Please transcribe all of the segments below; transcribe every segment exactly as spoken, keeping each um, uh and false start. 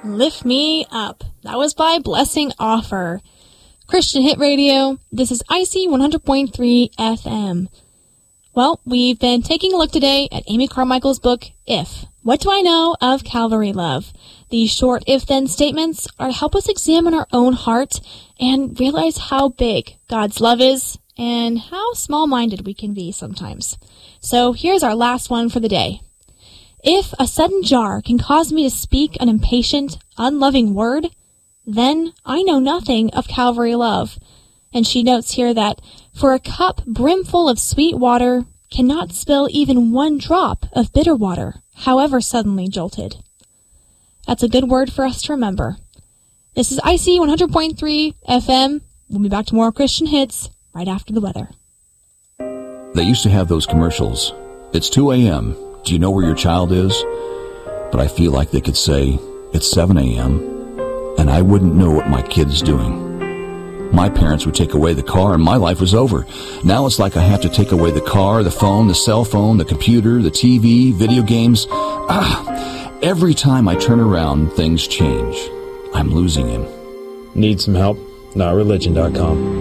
Lift Me Up. That was by Blessing Offer. Christian Hit Radio. This is I C one hundred point three F M. Well, we've been taking a look today at Amy Carmichael's book, If. What Do I Know of Calvary Love? These short if-then statements are to help us examine our own heart and realize how big God's love is and how small-minded we can be sometimes. So here's our last one for the day. If a sudden jar can cause me to speak an impatient, unloving word, then I know nothing of Calvary love. And she notes here that, for a cup brimful of sweet water cannot spill even one drop of bitter water, however suddenly jolted. That's a good word for us to remember. This is I C one hundred point three F M. We'll be back to more Christian hits right after the weather. They used to have those commercials. It's two a.m. Do you know where your child is? But I feel like they could say, it's seven a.m., and I wouldn't know what my kid's doing. My parents would take away the car, and my life was over. Now it's like I have to take away the car, the phone, the cell phone, the computer, the T V, video games. Ah, every time I turn around, things change. I'm losing him. Need some help? not religion dot com.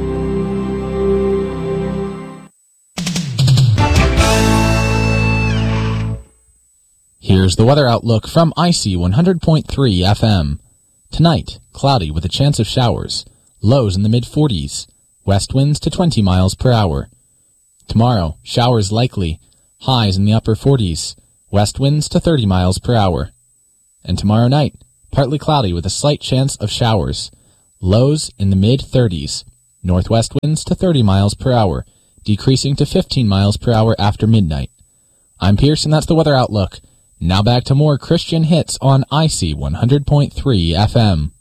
Here's the weather outlook from I C one hundred point three F M. Tonight, cloudy with a chance of showers. Lows in the mid forties. West winds to twenty miles per hour. Tomorrow, showers likely. Highs in the upper forties. West winds to thirty miles per hour. And tomorrow night, partly cloudy with a slight chance of showers. Lows in the mid thirties. Northwest winds to thirty miles per hour, decreasing to fifteen miles per hour after midnight. I'm Pierce, and that's the weather outlook. Now back to more Christian hits on I C one hundred point three F M.